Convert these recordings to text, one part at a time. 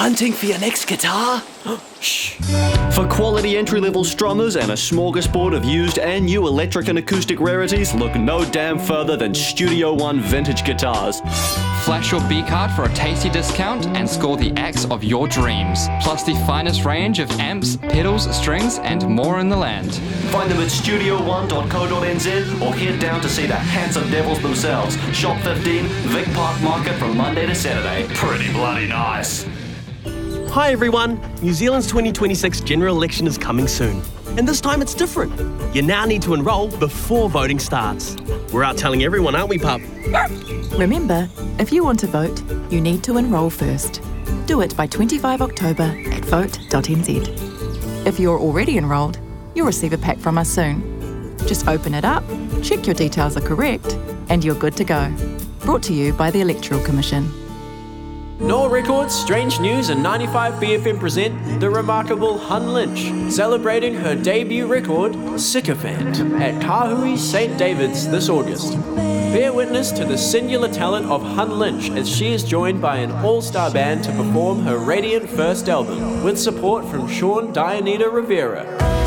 Hunting for your next guitar? Shh. For quality entry-level strummers and a smorgasbord of used and new electric and acoustic rarities, look no damn further than Studio One Vintage Guitars. Flash your B-card for a tasty discount and score the axe of your dreams. Plus the finest range of amps, pedals, strings and more in the land. Find them at studio1.co.nz or head down to see the handsome devils themselves. Shop 15, Vic Park Market from Monday to Saturday. Pretty bloody nice. Hi everyone, New Zealand's 2026 general election is coming soon. And this time it's different. You now need to enrol before voting starts. We're out telling everyone, aren't we, pup? Remember, if you want to vote, you need to enrol first. Do it by 25 October at vote.nz. If you're already enrolled, you'll receive a pack from us soon. Just open it up, check your details are correct, and you're good to go. Brought to you by the Electoral Commission. Noah Records, Strange News and 95BFM present the remarkable Hun Lynch, celebrating her debut record, Sycophant, at Kahui St. David's this August. Bear witness to the singular talent of Hun Lynch as she is joined by an all-star band to perform her radiant first album, with support from Sean Dianita Rivera.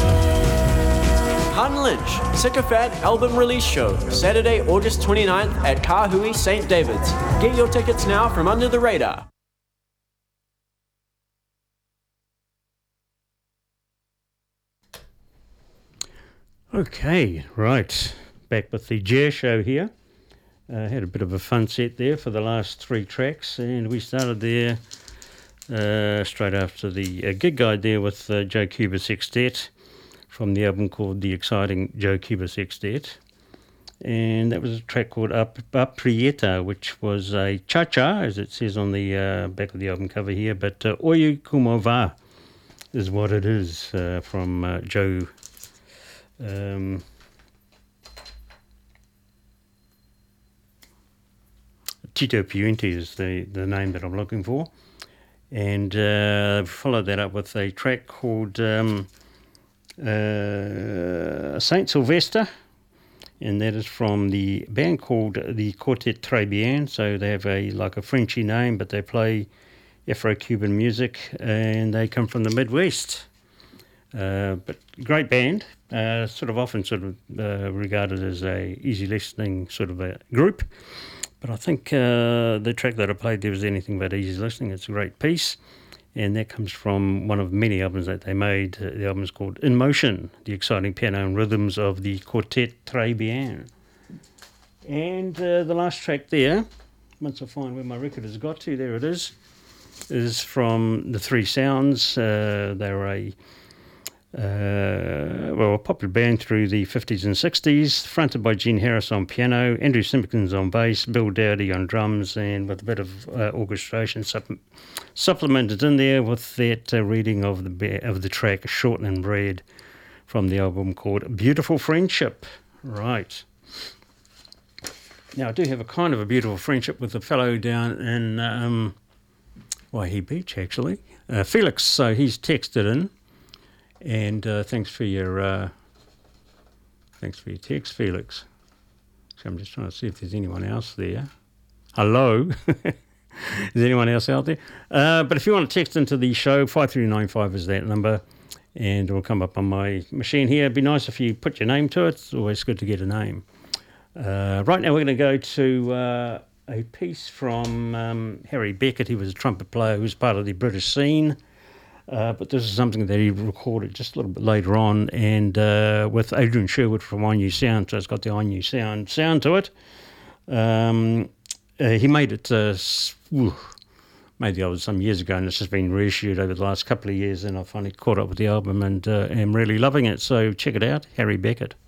Hun Lynch, Sycophant album release show, Saturday, August 29th at Kahui St. David's. Get your tickets now from Under the Radar. Okay, right. Back with the Jer Show here. Had a bit of a fun set there for the last three tracks, and we started there straight after the gig guide there with Joe Cuba Sextet from the album called The Exciting Joe Cuba Sextet. And that was a track called Up Prieta, which was a cha-cha, as it says on the back of the album cover here, but Oyu Como Va is what it is from Joe Tito Puente is the name that I'm looking for. And followed that up with a track called Saint Sylvester, and that is from the band called the Quartet Très Bien. So they have a Frenchy name, but they play Afro-Cuban music, and they come from the Midwest. But great band, often regarded as a easy listening sort of a group. But I think the track that I played there was anything but easy listening. It's a great piece. And that comes from one of many albums that they made. The album is called In Motion, the exciting piano and rhythms of the Quartet Très Bien. And the last track there, once I find where my record has got to, there it is from the Three Sounds. They're a popular band through the 50s and 60s, fronted by Gene Harris on piano, Andrew Simpkins on bass, Bill Dowdy on drums, and with a bit of orchestration supplemented in there with that reading of the track Shortening Bread from the album called Beautiful Friendship. Right. Now, I do have a kind of a beautiful friendship with a fellow down in Waihi Beach, actually, Felix. So he's texted in. And thanks for your text, Felix. So I'm just trying to see if there's anyone else there. Hello, is anyone else out there? But if you want to text into the show, 5395 is that number, and it will come up on my machine here. It'd be nice if you put your name to it. It's always good to get a name. Right now we're going to go to a piece from Harry Beckett. He was a trumpet player who was part of the British scene. But this is something that he recorded just a little bit later on, and with Adrian Sherwood from iNew Sound, so it's got the iNew sound to it. He made it made the album some years ago, and it's just been reissued over the last couple of years, and I finally caught up with the album and am really loving it. So check it out, Harry Beckett.